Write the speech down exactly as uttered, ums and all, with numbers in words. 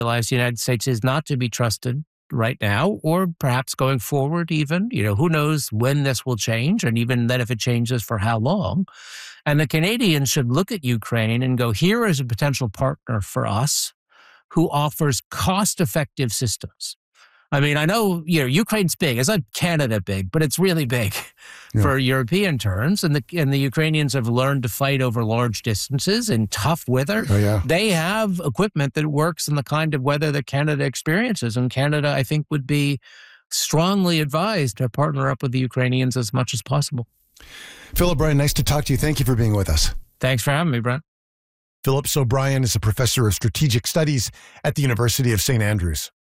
realize the United States is not to be trusted right now, or perhaps going forward even. You know, who knows when this will change, and even then if it changes, for how long. And the Canadians should look at Ukraine and go, here is a potential partner for us who offers cost-effective systems. I mean, I know, you know, Ukraine's big. It's not Canada big, but it's really big yeah. for European terms. And the and the Ukrainians have learned to fight over large distances in tough weather. Oh, yeah. They have equipment that works in the kind of weather that Canada experiences. And Canada, I think, would be strongly advised to partner up with the Ukrainians as much as possible. Philip O'Brien, nice to talk to you. Thank you for being with us. Thanks for having me, Brent. Philip O'Brien is a professor of strategic studies at the University of Saint Andrews.